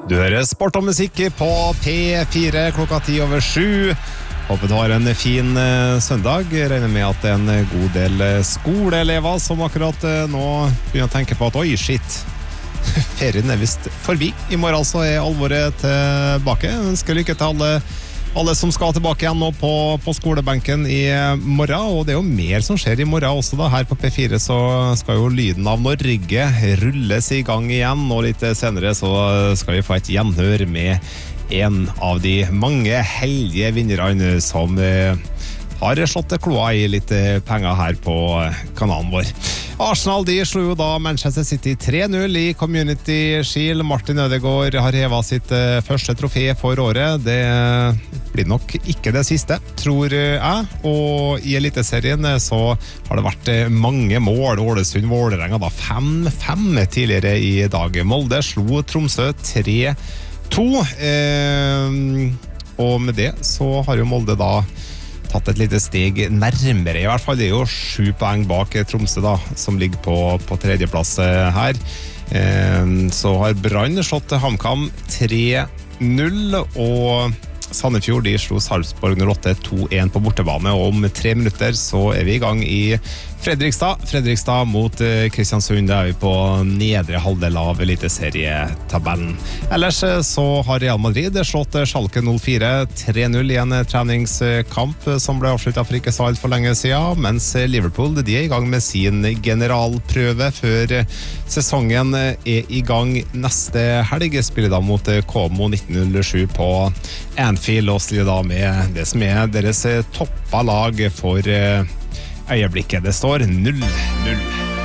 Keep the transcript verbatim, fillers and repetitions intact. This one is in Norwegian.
Du hører sport og musikk på P fire klokka ti over sju. Håper du har en fin uh, søndag. Regner med at det er en god del skoleelever som akkurat uh, nå begynner å tenke på at oi, shit, ferien er vist forbi. I morgen så er alvoret tilbake. Ønsker lykke til alle, alle som skal tilbake igjen nå på, på skolebenken i morgen. Og det er jo mer som skjer i morgen også da. Her på P fire så skal jo lyden av Norge rulles i gang igjen. Og litt senere så skal vi få et gjenhør med en av de mange heldige vinnerne som eh, har slått kloa i litt penger her på kanalen vår. Arsenal de slo jo da Manchester City tre null i Community Shield. Martin Ødegaard har hevet sitt eh, første trofé for året. Det blir nok ikke det siste, tror jeg. Og i Eliteserien så har det vært mange mål. Ålesund-Vålerenga da fem fem tidligere i dag. Molde slo Tromsø tre to, eh, og med det så har jo Molde da tatt et lite steg nærmere, i hvert fall. Det er jo sju poeng bak Tromsø da, som ligger på, på tredjeplass her. Eh, så har Brann slått HamKam tre null, og Sandefjord de slo Sarpsborg null åtte to en på bortebane, og om tre minutter så er vi i gang i Fredrikstad. Fredrikstad mot Kristiansund, da er vi på nedre halvdel av eliteserietabellen. Ellers så har Real Madrid slått Schalke null fire tre null i en treningskamp som ble avsluttet for ikke så alt for lenge siden, mens Liverpool de er i gang med sin generalprøve før sesongen er i gang neste helg. Spiller da mot Como nitten null sju på Anfield, og stiller da med det som er deres toppa lag for øyeblikket. Det står null null.